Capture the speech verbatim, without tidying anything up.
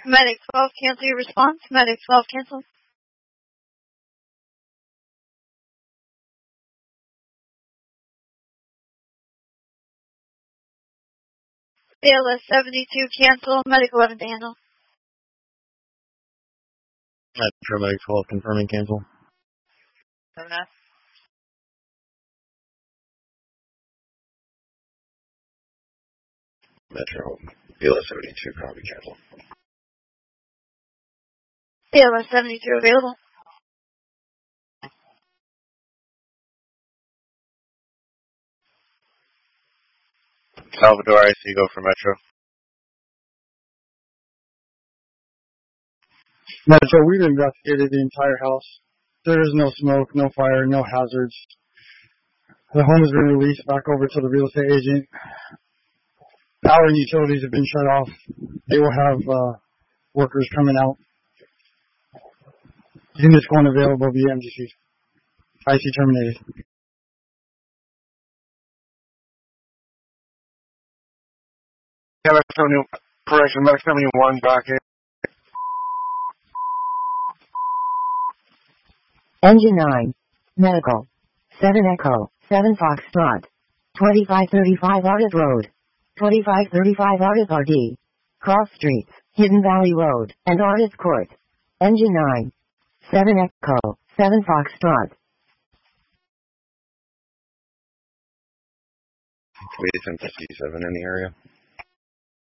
Medic twelve, cancel your response. Medic twelve, cancel. A L S seventy-two, cancel. Medic eleven to handle. Metro Medic twelve, confirming cancel. seven S. Metro, A L S seventy-two, copy, cancel. A L S seventy-two, available. Salvador, I C, go for Metro. Metro, we've investigated the entire house. There is no smoke, no fire, no hazards. The home has been released back over to the real estate agent. Power and utilities have been shut off. They will have uh, workers coming out. Units going available via M G C. I C terminated. Medic seventy, correction, Medic seventy-one, back in. Engine nine. Medical. seven Echo. seven Foxtrot. twenty-five thirty-five Artist Road. twenty-five thirty-five Artist R D. Cross Streets. Hidden Valley Road. And Artist Court. Engine nine. seven Echo. seven Foxtrot. We sent fifty-seven in the area.